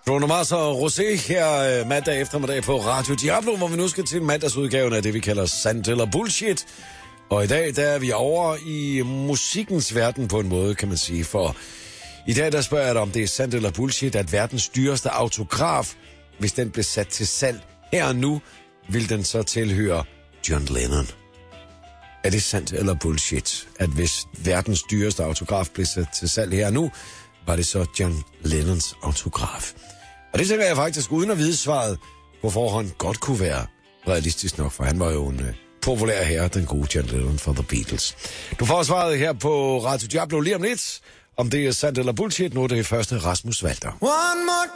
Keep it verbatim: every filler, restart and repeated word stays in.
Bruno Mars og Rosé her øh, mandag eftermiddag på Radio Diablo, hvor vi nu skal til mandagsudgaven af det, vi kalder Sandt eller Bullshit. Og i dag, der er vi over i musikkens verden på en måde, kan man sige. For i dag, der spørger jeg dig, om det er sandt eller bullshit, at verdens dyreste autograf, hvis den blev sat til salg her og nu, vil den så tilhøre John Lennon. Er det sandt eller bullshit, at hvis verdens dyreste autograf blev sat til salg her og nu, var det så John Lennons autograf? Og det tænker jeg faktisk, uden at vide svaret på forhånd, godt kunne være realistisk nok, for han var jo en uh, populær herre, den gode John Lennon for The Beatles. Du får svaret her på Radio Diablo lige om lidt, om det er sandt eller bullshit. Nu er det første Rasmus Walter. One more